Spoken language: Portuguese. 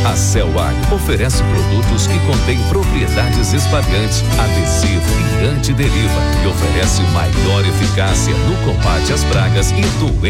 A Celwine oferece produtos que contêm propriedades espalhantes, adesivo e antideriva e oferece maior eficácia no combate às pragas e doenças